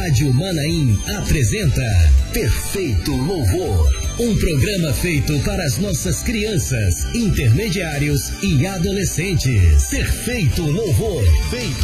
Rádio Manaim apresenta Perfeito Louvor, um programa feito para as nossas crianças, intermediários e adolescentes. Perfeito Louvor.